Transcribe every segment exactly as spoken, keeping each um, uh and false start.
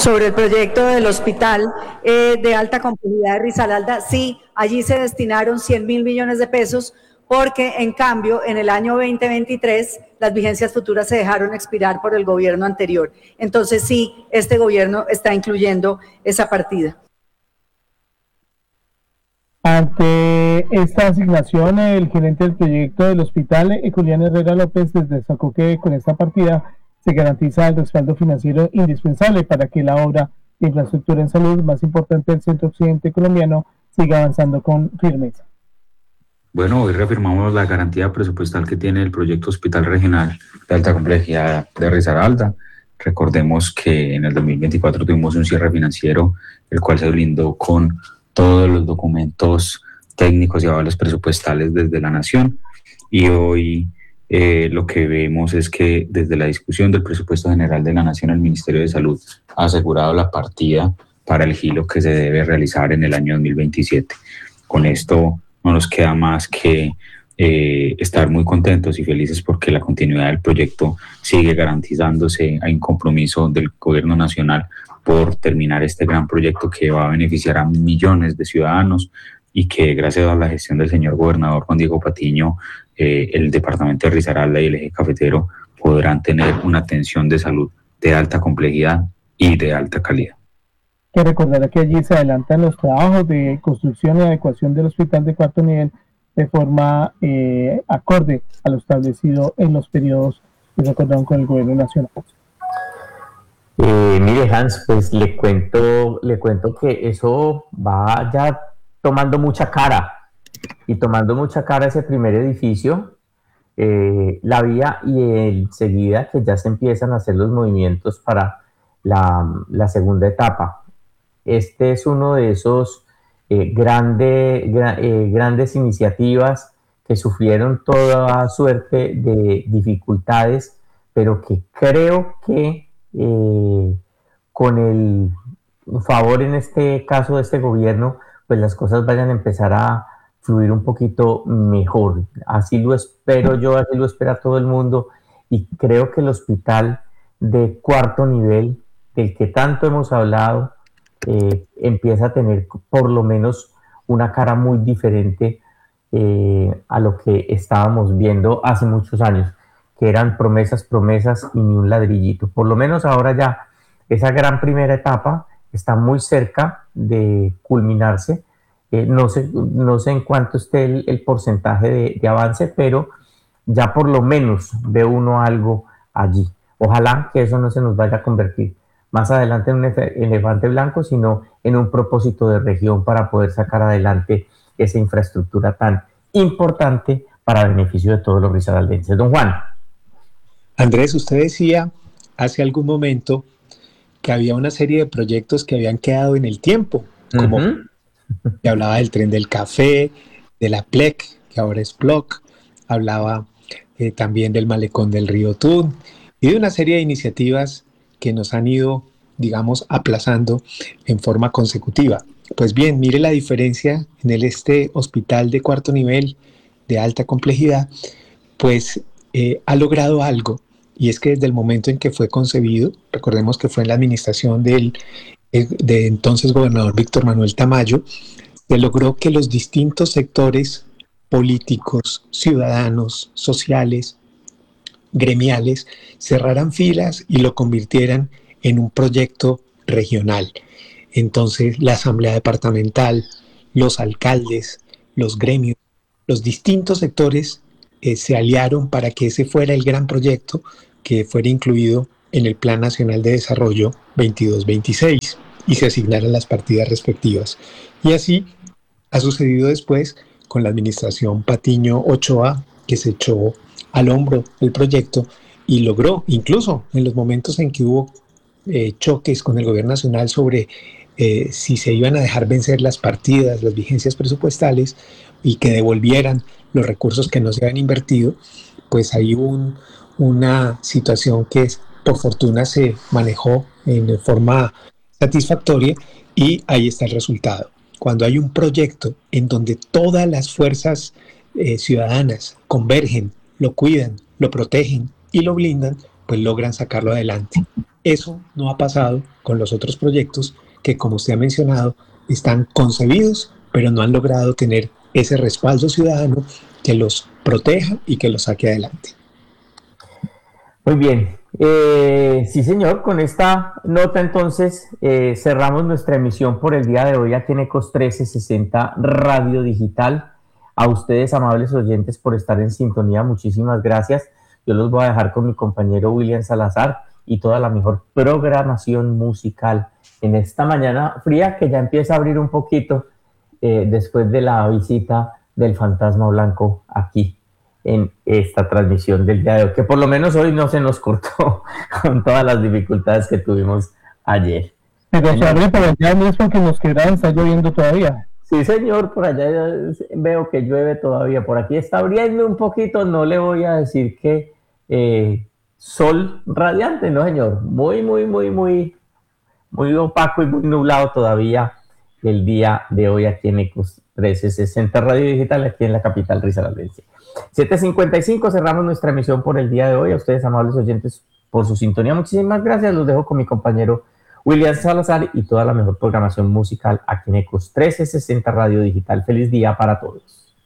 Sobre el proyecto del hospital eh, de alta complejidad de Risaralda, sí, allí se destinaron cien mil millones de pesos, porque en cambio en el año veinte veintitrés las vigencias futuras se dejaron expirar por el gobierno anterior. Entonces sí, este gobierno está incluyendo esa partida. Ante esta asignación, el gerente del proyecto del hospital, eh, Julián Herrera López, destacó que con esta partida se garantiza el respaldo financiero indispensable para que la obra de infraestructura en salud más importante del centro occidente colombiano siga avanzando con firmeza. Bueno, hoy reafirmamos la garantía presupuestal que tiene el proyecto Hospital Regional de Alta Complejidad de Risaralda. Recordemos que en el dos mil veinticuatro tuvimos un cierre financiero, el cual se blindó con todos los documentos técnicos y avales presupuestales desde la Nación, y hoy eh, lo que vemos es que desde la discusión del presupuesto general de la Nación, el Ministerio de Salud ha asegurado la partida para el giro que se debe realizar en el año dos mil veintisiete. Con esto no nos queda más que eh, estar muy contentos y felices porque la continuidad del proyecto sigue garantizándose. Hay un compromiso del gobierno nacional por terminar este gran proyecto que va a beneficiar a millones de ciudadanos y que gracias a la gestión del señor gobernador Juan Diego Patiño, eh, el departamento de Risaralda y el eje cafetero podrán tener una atención de salud de alta complejidad y de alta calidad. Que recordará que allí se adelantan los trabajos de construcción y adecuación del hospital de cuarto nivel de forma eh, acorde a lo establecido en los periodos que se acordaron con el gobierno nacional. Eh, mire, Hans, pues le cuento, le cuento que eso va ya tomando mucha cara y tomando mucha cara ese primer edificio, eh, la vía, y enseguida que ya se empiezan a hacer los movimientos para la, la segunda etapa. Este es uno de esos eh, grande, gra, eh, grandes iniciativas que sufrieron toda suerte de dificultades, pero que creo que eh, con el favor en este caso de este gobierno, pues las cosas vayan a empezar a fluir un poquito mejor. Así lo espero yo, así lo espera todo el mundo, y creo que el hospital de cuarto nivel, del que tanto hemos hablado, eh, empieza a tener por lo menos una cara muy diferente eh, a lo que estábamos viendo hace muchos años, que eran promesas, promesas y ni un ladrillito. Por lo menos ahora ya esa gran primera etapa está muy cerca de culminarse. Eh, no sé, no sé en cuánto esté el, el porcentaje de, de avance, pero ya por lo menos ve uno algo allí. Ojalá que eso no se nos vaya a convertir más adelante en un elefante blanco, sino en un propósito de región para poder sacar adelante esa infraestructura tan importante para beneficio de todos los risaraldenses. Don Juan. Andrés, usted decía hace algún momento que había una serie de proyectos que habían quedado en el tiempo, como uh-huh. que hablaba del tren del café, de la P L E C, que ahora es P L O C, hablaba eh, también del malecón del río Tun, y de una serie de iniciativas que nos han ido, digamos, aplazando en forma consecutiva. Pues bien, mire la diferencia en el este hospital de cuarto nivel de alta complejidad, pues eh, ha logrado algo, y es que desde el momento en que fue concebido, recordemos que fue en la administración del eh, de entonces gobernador Víctor Manuel Tamayo, se logró que los distintos sectores políticos, ciudadanos, sociales, gremiales, cerraran filas y lo convirtieran en un proyecto regional. Entonces la asamblea departamental, los alcaldes, los gremios, los distintos sectores eh, se aliaron para que ese fuera el gran proyecto que fuera incluido en el Plan Nacional de Desarrollo veintidós veintiséis y se asignaran las partidas respectivas. Y así ha sucedido después con la administración Patiño Ochoa, que se echó al hombro el proyecto y logró, incluso en los momentos en que hubo eh, choques con el gobierno nacional sobre eh, si se iban a dejar vencer las partidas, las vigencias presupuestales y que devolvieran los recursos que no se habían invertido, pues hay un, una situación que por fortuna se manejó en forma satisfactoria y ahí está el resultado. Cuando hay un proyecto en donde todas las fuerzas eh, ciudadanas convergen, lo cuidan, lo protegen y lo blindan, pues logran sacarlo adelante. Eso no ha pasado con los otros proyectos que, como usted ha mencionado, están concebidos, pero no han logrado tener ese respaldo ciudadano que los proteja y que los saque adelante. Muy bien. Eh, sí, señor, con esta nota entonces eh, cerramos nuestra emisión por el día de hoy aquí en Ecos trece sesenta Radio Digital. A ustedes, amables oyentes, por estar en sintonía, muchísimas gracias. Yo los voy a dejar con mi compañero William Salazar y toda la mejor programación musical en esta mañana fría que ya empieza a abrir un poquito eh, después de la visita del Fantasma Blanco aquí en esta transmisión del día de hoy, que por lo menos hoy no se nos cortó con todas las dificultades que tuvimos ayer. Pero se abre por allá, no es porque nos quedan, está lloviendo todavía. Sí, señor, por allá veo que llueve todavía. Por aquí está abriendo un poquito, no le voy a decir que eh, sol radiante, no, señor. Muy, muy, muy, muy, muy opaco y muy nublado todavía el día de hoy aquí en Ecos trece sesenta Radio Digital, aquí en la capital risaraldense. siete cincuenta y cinco, cerramos nuestra emisión por el día de hoy. A ustedes, amables oyentes, por su sintonía, muchísimas gracias. Los dejo con mi compañero William Salazar y toda la mejor programación musical aquí en Ecos trece sesenta Radio Digital. Feliz día para todos.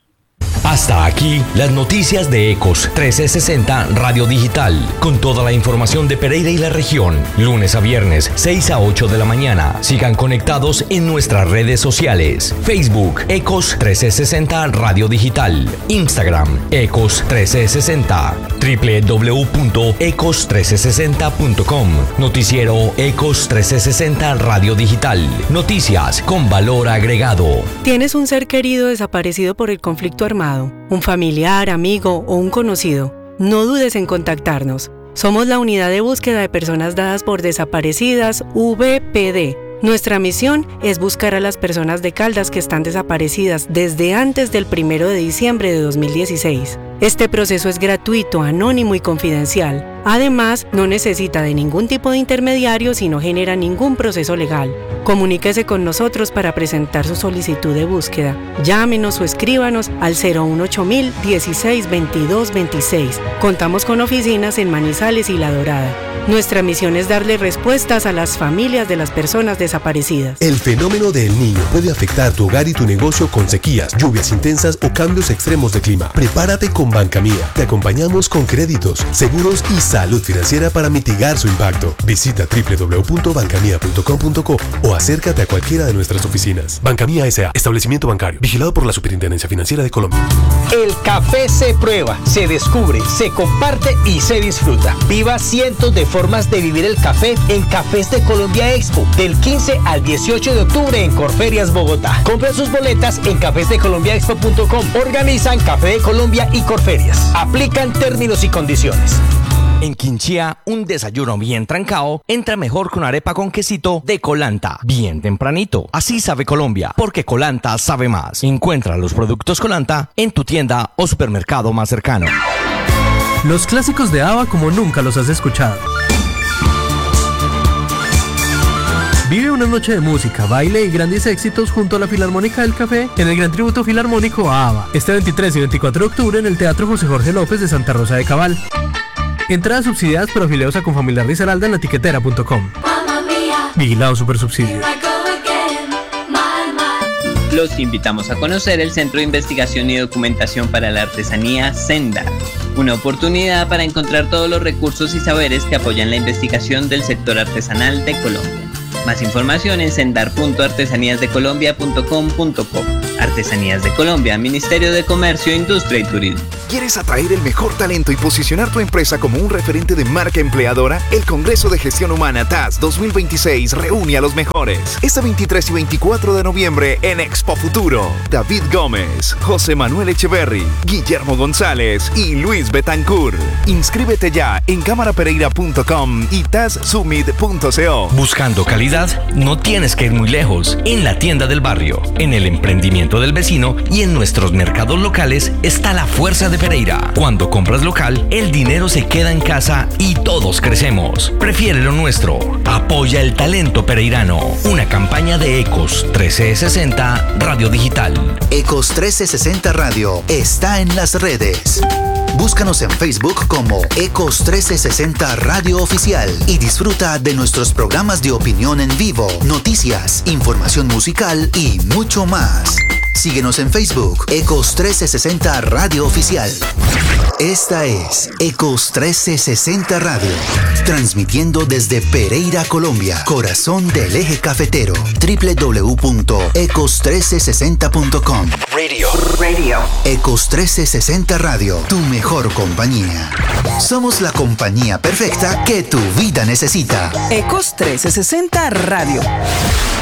Hasta aquí las noticias de Ecos trece sesenta Radio Digital, con toda la información de Pereira y la región, lunes a viernes, seis a ocho de la mañana. Sigan conectados en nuestras redes sociales: Facebook, Ecos trece sesenta Radio Digital, Instagram, Ecos trece sesenta, doble u doble u doble u punto ecos trece sesenta punto com, noticiero Ecos trece sesenta Radio Digital, noticias con valor agregado. ¿Tienes un ser querido desaparecido por el conflicto armado, un familiar, amigo o un conocido? No dudes en contactarnos. Somos la Unidad de Búsqueda de Personas Dadas por Desaparecidas, V P D. Nuestra misión es buscar a las personas de Caldas que están desaparecidas desde antes del primero de diciembre de dos mil dieciséis. Este proceso es gratuito, anónimo y confidencial. Además, no necesita de ningún tipo de intermediarios y no genera ningún proceso legal. Comuníquese con nosotros para presentar su solicitud de búsqueda. Llámenos o escríbanos al cero uno ocho mil dieciséis veintidós veintiséis. Contamos con oficinas en Manizales y La Dorada. Nuestra misión es darle respuestas a las familias de las personas desaparecidas. El fenómeno del Niño puede afectar tu hogar y tu negocio con sequías, lluvias intensas o cambios extremos de clima. Prepárate con Banca Mía. Te acompañamos con créditos, seguros y salud financiera para mitigar su impacto. Visita doble u doble u doble u punto banca mía punto com punto co o acércate a cualquiera de nuestras oficinas. Banca Mía S A, establecimiento bancario, vigilado por la Superintendencia Financiera de Colombia. El café se prueba, se descubre, se comparte y se disfruta. Viva cientos de formas de vivir el café en Cafés de Colombia Expo, del quince al dieciocho de octubre en Corferias, Bogotá. Compra sus boletas en cafés de colombia expo punto com. Organizan Café de Colombia y Corferias. Aplican términos y condiciones. En Quinchía, un desayuno bien trancado entra mejor con arepa con quesito de Colanta, bien tempranito. Así sabe Colombia, porque Colanta sabe más. Encuentra los productos Colanta en tu tienda o supermercado más cercano. Los clásicos de ABBA como nunca los has escuchado. Vive una noche de música, baile y grandes éxitos junto a la Filarmónica del Café en el Gran Tributo Filarmónico a ABBA, este veintitrés y veinticuatro de octubre en el Teatro José Jorge López de Santa Rosa de Cabal. Entradas subsidiadas por afiliados a Confamiliar Risaralda en etiquetera punto com. Vigilado Supersubsidio. Los invitamos a conocer el Centro de Investigación y Documentación para la Artesanía Sendar, una oportunidad para encontrar todos los recursos y saberes que apoyan la investigación del sector artesanal de Colombia. Más información en sendar punto artesanías de colombia punto com punto co. Artesanías de Colombia, Ministerio de Comercio, Industria y Turismo. ¿Quieres atraer el mejor talento y posicionar tu empresa como un referente de marca empleadora? El Congreso de Gestión Humana T A S dos mil veintiséis reúne a los mejores. Este veintitrés y veinticuatro de noviembre en Expo Futuro. David Gómez, José Manuel Echeverry, Guillermo González y Luis Betancourt. Inscríbete ya en cámara pereira punto com y tas summit punto co. Buscando calidad, no tienes que ir muy lejos. En la tienda del barrio, en el emprendimiento del vecino y en nuestros mercados locales está la fuerza de Pereira. Cuando compras local, el dinero se queda en casa y todos crecemos. Prefiere lo nuestro. Apoya el talento pereirano. Una campaña de Ecos trece sesenta Radio Digital. Ecos trece sesenta Radio está en las redes. Búscanos en Facebook como Ecos trece sesenta Radio Oficial y disfruta de nuestros programas de opinión en vivo, noticias, información musical y mucho más. Síguenos en Facebook, Ecos trece sesenta Radio Oficial. Esta es Ecos trece sesenta Radio, transmitiendo desde Pereira, Colombia, corazón del eje cafetero. doble u doble u doble u punto ecos trece sesenta punto com. Radio. Radio. Ecos trece sesenta Radio, tu mejor compañía. Somos la compañía perfecta que tu vida necesita. Ecos trece sesenta Radio.